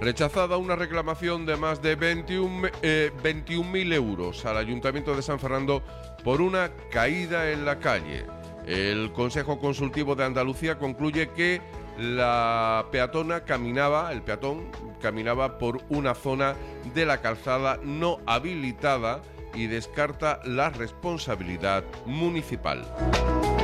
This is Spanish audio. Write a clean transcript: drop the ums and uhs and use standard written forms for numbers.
Rechazada una reclamación de más de 21.000 euros al Ayuntamiento de San Fernando por una caída en la calle. El Consejo Consultivo de Andalucía concluye que el peatón caminaba por una zona de la calzada no habilitada y descarta la responsabilidad municipal.